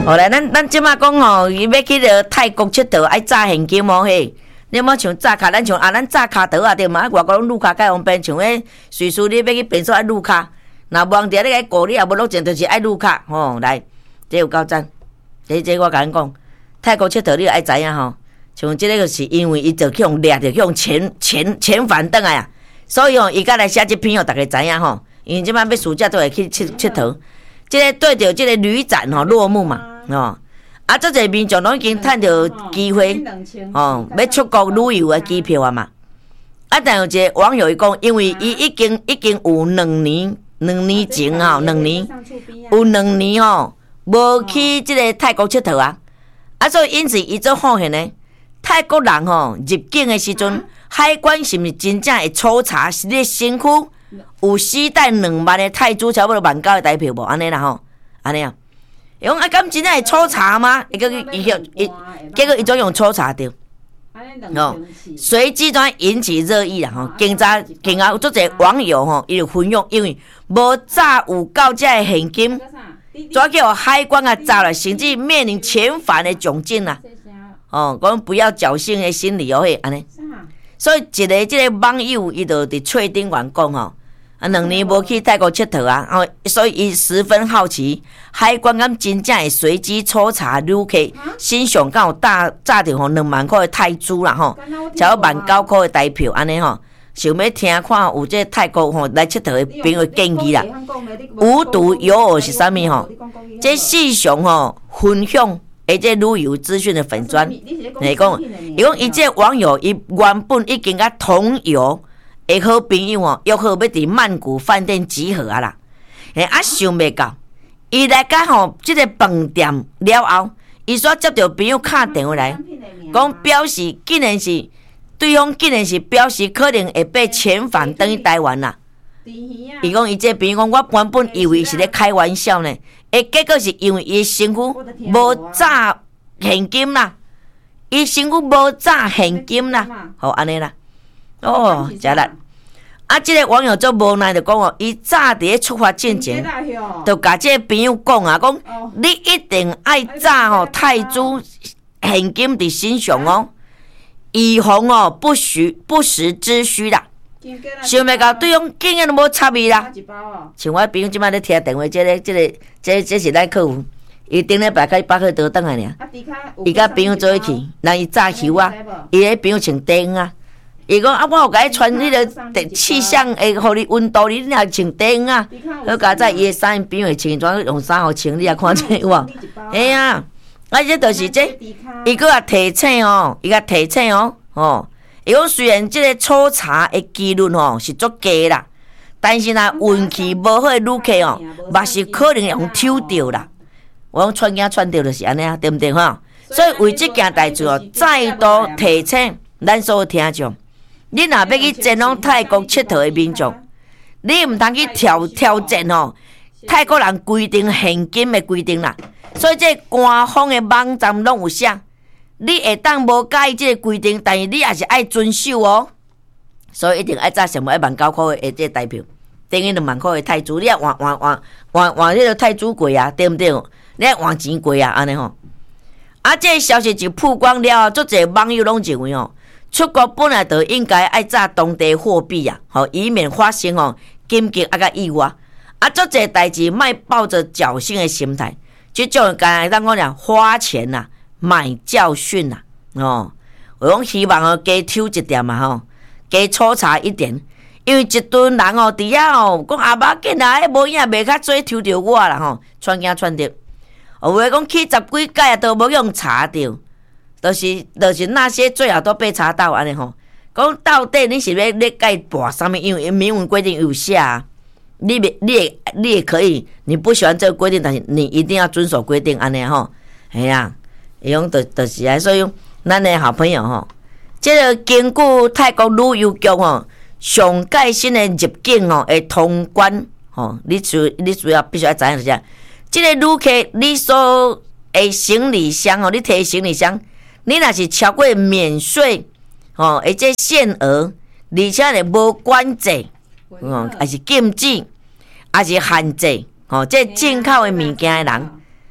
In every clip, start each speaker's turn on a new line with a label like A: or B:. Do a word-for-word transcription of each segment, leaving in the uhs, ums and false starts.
A: 好来，咱咱即马讲吼，伊要去着泰国佚佗，爱炸现金哦嘿。你莫像炸卡，咱像啊，咱炸卡倒啊对嘛？外国拢录卡介方便，像迄随时你要去便所爱录卡，若无人伫你爱顾你也无落钱，就是爱录卡吼。来，这有够赞。这这我甲恁讲，泰国佚佗你爱知影吼，像即个就是因为伊就去用掠着去用遣遣遣返倒来啊，所以吼伊甲来写即篇吼，大家知影吼，因为即摆要暑假都会去佚佚佗，即个对着即个旅展吼落幕嘛，吼。啊，足侪民众拢已经趁着机会，哦，要出国旅游的机票啊嘛。啊，但有一个网友伊讲，因为伊已经已经有两年、两年前吼，两年有两年吼，无去即个泰国佚佗啊。啊，所以因此伊做发现呢，泰国人吼入境的时阵，海关是毋是真正会抽查是你身躯有携带两万的泰铢，差不多万九的台票无？安尼啦吼，安尼啊。伊讲啊，敢真正会抽查吗？伊个伊伊，结果伊总用抽查着，哦，随即转引起热议啦吼。警察警察有足侪网友吼，伊就分享，因为无早有够遮的现金，怎叫海关啊查了，甚至面临遣返的窘境啦。哦，讲不要侥幸的心理哦嘿，安尼。所以一个即个网友伊就伫册顶员讲吼。啊，两年无去泰国佚佗啊，哦，所以伊十分好奇，海关敢真正会随机抽查旅客身上敢有大炸着吼两万块的泰铢啦吼，超万九块的台票安尼吼，想要听看有这泰国吼来佚佗的朋友建议啦。无独有偶是啥物吼？这四上吼分享诶，这旅游资讯的粉专，来讲，伊讲伊这网友伊原本已经甲同游。诶，好朋友哦，约好要伫曼谷饭店集合啊啦！诶，啊想袂到，伊来甲吼即个饭店了后，伊煞接到朋友敲电话来，讲表示竟然是对方竟然是表示可能会被遣返等于台湾啦。伊讲伊这朋友讲，我原本以为是咧开玩笑呢，诶，结果是因为伊身躯无炸现金啦，伊身躯无炸现金啦，好安尼啦。哦，食力。啊，即、这个网友做无奈就讲哦，伊早伫咧出发进前，就甲即个朋友讲啊，讲、哦、你一定爱炸吼泰铢现金伫身上哦，以防哦不时不时之需啦。想袂到对方竟然都无插伊啦。像我朋友即摆咧听电话，即、这个、即、这个、这、这是咱客户，伊顶礼拜甲伊百货倒转来尔，伊甲朋友做伙去，那伊炸球啊，伊迄朋友穿短啊。伊讲啊，我有甲伊传迄个气象诶，互你温度，你若穿短啊，好加在伊诶衫边会穿怎用衫互穿，你也看这有无？哎呀，啊，这就是这，伊搁也提醒哦，伊甲提醒哦，哦，伊讲虽然这个抽查诶几率吼是足低啦，但是若运气无好诶旅客哦，嘛是可能用抽着啦。我讲传囝传着就是安尼啊，对毋对吼？所以为即件代志哦，再度提醒咱所有听众。你若要去前往泰国佚佗的民众，你毋通去挑挑战吼泰国人规定现金的规定啦。所以这官方的网站拢有写，你会当无介意这个规定，但是你也是爱遵守哦。所以一定爱早上无一万九块的这台票，等于两万块的泰铢，你要换换换换换这个泰铢贵啊，对不对？你要换钱贵啊，安尼吼。啊，这个消息就曝光了后，足侪网友拢认为哦。出国本来就应该爱炸当地货币啊，好以免发生哦紧急啊个意外。啊，做这代志莫抱着侥幸的心态，即种人讲当讲讲花钱呐、啊，买教训呐、啊，哦，我讲希望哦加抽一点嘛吼，加抽查一点，因为一顿人哦伫遐哦讲啊无紧啦，迄无影袂较做抽着我啦吼，传惊传着，有话讲去十几届啊都无用查着。就是，就是那些最好都被查到安尼吼。讲到底你是要要该拔什么？因为明文规定有写啊，你你也你也可以，你不喜欢这个规定，但是你一定要遵守规定安尼吼。哎呀，伊讲就就是啊，所以咱的好朋友吼，这个根据泰国旅游局吼上届新的入境吼的通关吼，你主你主要必须要知影是啥？这个旅客你所的行李箱吼，你提行李箱。你若是超过免税，吼，而且限额，而且咧无管制，哦，还是禁止，还是限制，吼，这进口的物件的人，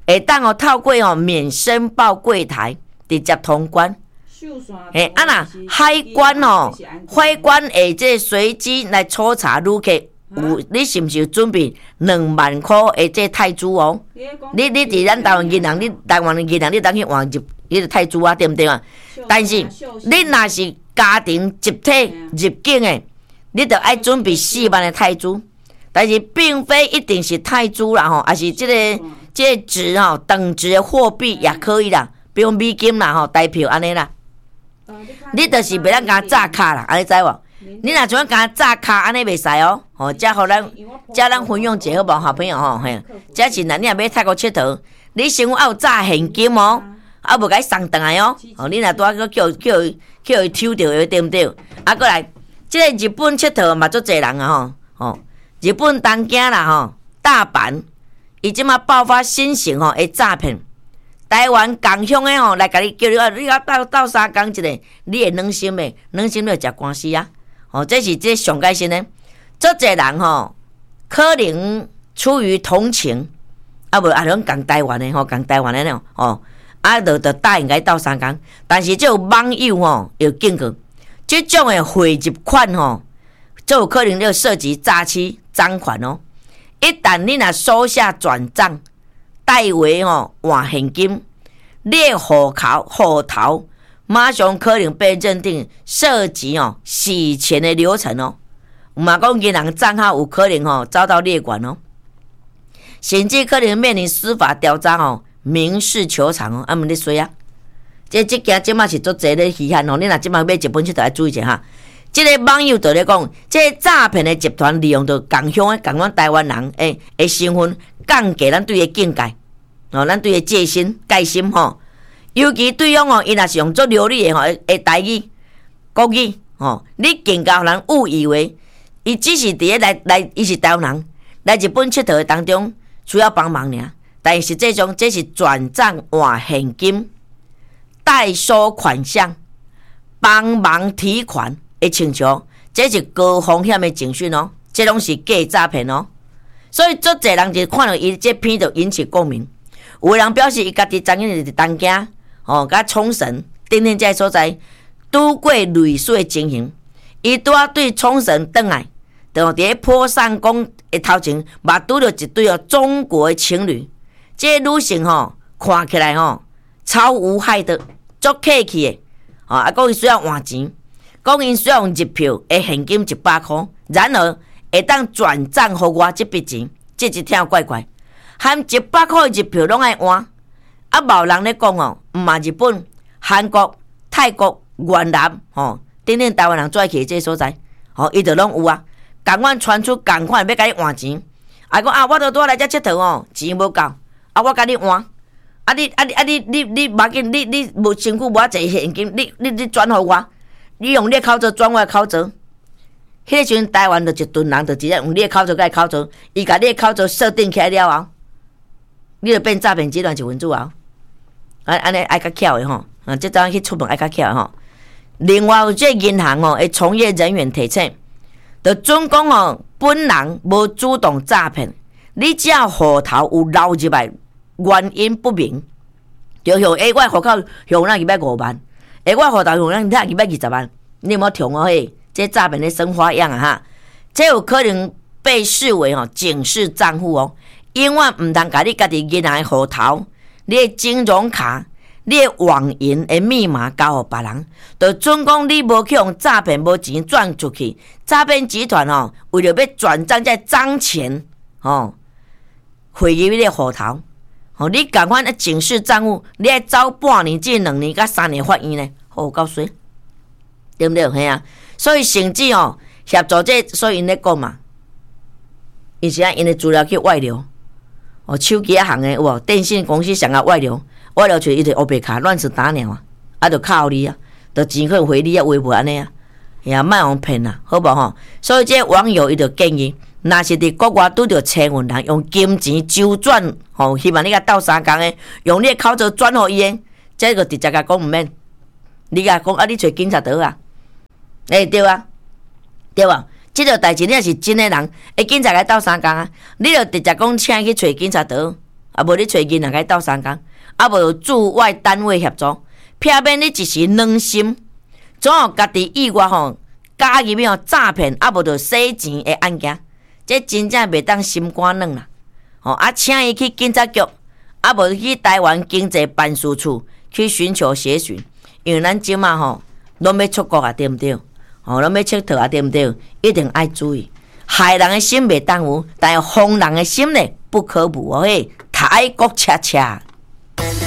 A: 会当哦透过哦免申报柜台直接通关。诶，啊那海关哦，海关会这随机来抽查旅客有，你是毋是有准备两万块的这泰铢哦？你你伫咱台湾银行，你台湾的银行，你当去换入迄个泰铢啊，对毋对啊？但是你若是家庭集体入境的，你着爱准备四万的泰铢，但是并非一定是泰铢啦吼，也是即、这个即、这个值吼等值的货币也可以啦，比如美金啦吼，台票安尼啦。你就是袂当甲炸卡啦，安尼知无？你若像甲炸卡安尼袂使哦，吼，遮互咱遮咱分享者好无好朋友吼，嘿，遮是若你若要泰国佚佗，你身躯要有炸现金哦，啊无甲伊送转来哦，吼，你若拄啊叫叫叫伊叫伊抽着对毋对？啊，过来，即、这个日本佚佗嘛足侪人啊吼，吼，日本东京啦吼，大阪，伊即马爆发新型吼的诈骗。台湾共乡的吼，来甲你叫你啊，你甲斗斗相共一个，你会软心的，软心就食官司啊！哦，这是这上解心的。足侪人吼，可能出于同情，啊无啊，拢共台湾的吼，共台湾的呢，哦，啊，就就答应甲伊斗相共。但是这有网友吼，有警告，这种的汇入款吼，就有可能就涉及诈欺赃款哦。一旦你若收下转账，代为吼换现金，你的户口户头马上可能被认定涉及哦洗钱的流程哦，嘛讲银行账号有可能哦遭到列管哦，甚至可能面临司法调查哦，民事求偿哦，啊毋你衰啊！这这件即马是足侪咧稀罕哦，你若即马要日本去就要注意者哈。即、这个网友就咧讲，这个诈骗的集团利用着共乡的、共阮台湾人诶诶身份，降低咱对个境界。哦，咱对个戒心、戒心吼，尤其对方哦，伊若是用足流利的吼，会台语、国语吼，你更加互人误以为伊只是伫咧来来，伊是台湾人来日本佚佗的当中需要帮忙尔，但实际上这是转账换现金、代收款项、帮忙提款的请求，这是高风险的情绪哦，这拢是假诈骗哦，所以足侪人就看到伊这片就引起共鸣。有人表示，伊家己昨日是伫东京，哦，甲冲绳等等这些所在，拄过类似的情形。伊拄啊对冲绳转来，就伫咧坡上宫的头前，嘛拄着一对哦中国的情侣。这女性吼、哦、看起来吼、哦、超无害的，足客气的，哦啊讲伊需要换钱，讲因需要用日票的现金一百块，然而会当转账互我这笔钱，这一听怪怪。含一百块的日票拢爱换，啊，冇人咧讲哦，毋嘛日本、韩国、泰国、越南吼，等等台湾人做起这所在，吼，伊就拢有啊，共阮传出共款要甲你换钱，啊讲啊，我都拄来遮佚佗哦，钱无够，啊我甲你换，啊你啊你啊你你你无紧，你你无身躯无啊侪现金，你你你转互我，你用你的口座转我的口座。迄个时阵台湾就一群人就直接用你的口座甲伊口座，伊甲你的口座设定起来了后。你就变诈骗集团一份子啊！安安尼爱较巧的吼，啊，即阵去出门爱较巧的吼。另外有这银行哦，的从业人员提醒，就准讲哦，本人无主动诈骗，你只要户头有流入来，原因不明，就向诶我户口向咱二百五万，诶我户头向咱二百二十万，你有冇听我嘿？这诈骗的生花样啊哈！这有可能被视为哦警示账户哦。永远唔通甲你家己银行的户头、你的金融卡、你的网银的密码交互别人，就准讲你无去用诈骗无钱转出去，诈骗集团哦，为了要转账在脏钱哦，汇入你的户头，哦，你赶快的警示账户，你爱走半年至两年甲三年法院呢，好够水，对不对？系啊，所以甚至哦协助这，所以因咧讲嘛，伊是啊因的资料去外流。哦，手机啊行诶，有无？电信公司想要外流，外流出伊就乌白卡乱刺打鸟啊，啊，就靠你啊，就钱可回你啊，微博安尼啊，也莫用骗啊，好无吼？所以这网友伊就建议，若是伫国外拄着千运人用金钱周转，吼、哦，希望你甲斗相共诶，用你诶口座转互伊诶，这个直接甲讲毋免，你甲讲啊，你找警察倒啊，诶、欸、对啊，对吧？即个代志你若是真诶人，诶，警察来斗相共啊，你就直接讲请去找警察倒， 啊无你找囡仔该斗相共，啊无驻外单位协助，避免你一时软心，总有家己意外吼加入迄诈骗，啊无着洗钱的案件，这真正袂当心肝软啦。吼啊，请伊去警察局，啊无去台湾经济办事处去寻求协寻，因为咱即马吼拢要出国啊，对毋对？吼，拢要佚佗啊，对毋对？一定爱注意，害人的心袂当有，但是防人的心呢不可无哦嘿，太国恰恰。